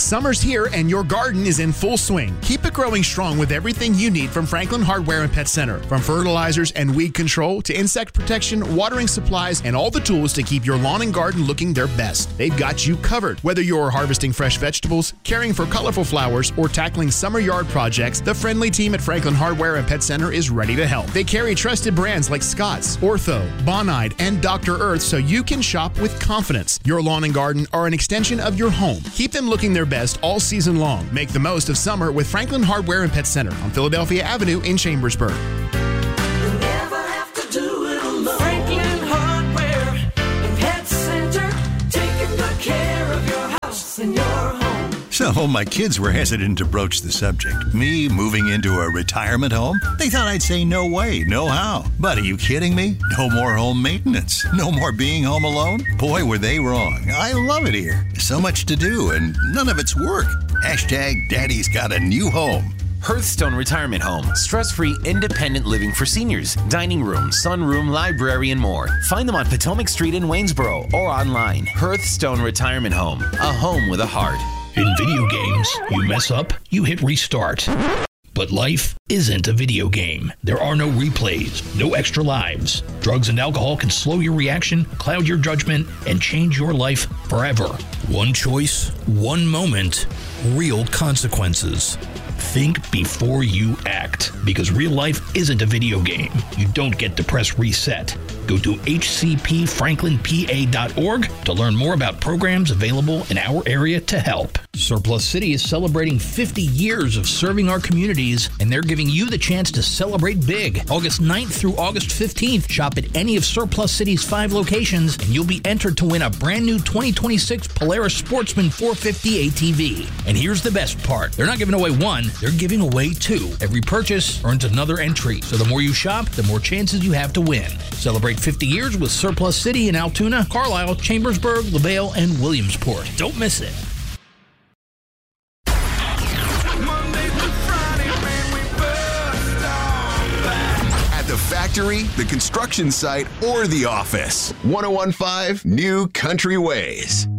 Summer's here and your garden is in full swing. Keep it growing strong with everything you need from Franklin Hardware and Pet Center. From fertilizers and weed control to insect protection, watering supplies, and all the tools to keep your lawn and garden looking their best. They've got you covered. Whether you're harvesting fresh vegetables, caring for colorful flowers, or tackling summer yard projects, the friendly team at Franklin Hardware and Pet Center is ready to help. They carry trusted brands like Scott's, Ortho, Bonide, and Dr. Earth so you can shop with confidence. Your lawn and garden are an extension of your home. Keep them looking their best all season long. Make the most of summer with Franklin Hardware and Pet Center on Philadelphia Avenue in Chambersburg. You never have to do it alone. Franklin Hardware and Pet Center, taking good care of your house and your home. So my kids were hesitant to broach the subject. Me moving into a retirement home? They thought I'd say no way, no how. But are you kidding me? No more home maintenance. No more being home alone? Boy, were they wrong. I love it here. So much to do and none of it's work. Hashtag Daddy's got a new home. Hearthstone Retirement Home. Stress-free, independent living for seniors. Dining room, sunroom, library, and more. Find them on Potomac Street in Waynesboro or online. Hearthstone Retirement Home. A home with a heart. In video games, you mess up, you hit restart. But life isn't a video game. There are no replays, no extra lives. Drugs and alcohol can slow your reaction, cloud your judgment, and change your life forever. One choice, one moment, real consequences. Think before you act, because real life isn't a video game. You don't get to press reset. Go to hcpfranklinpa.org to learn more about programs available in our area to help. Surplus City is celebrating 50 years of serving our communities, and they're giving you the chance to celebrate big. August 9th through August 15th, shop at any of Surplus City's 5 locations, and you'll be entered to win a brand new 2026 Polaris Sportsman 450 ATV. And here's the best part. They're not giving away one, they're giving away 2. Every purchase earns another entry. So the more you shop, the more chances you have to win. Celebrate 50 years with Surplus City in Altoona, Carlisle, Chambersburg, LaVale, and Williamsport. Don't miss it. At the factory, the construction site, or the office. 1015 New Country Ways.